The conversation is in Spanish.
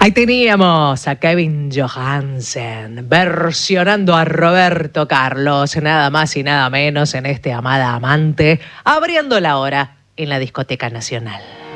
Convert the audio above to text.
Ahí teníamos a Kevin Johansen versionando a Roberto Carlos, nada más y nada menos en este Amada Amante, abriendo la hora en la Discoteca Nacional.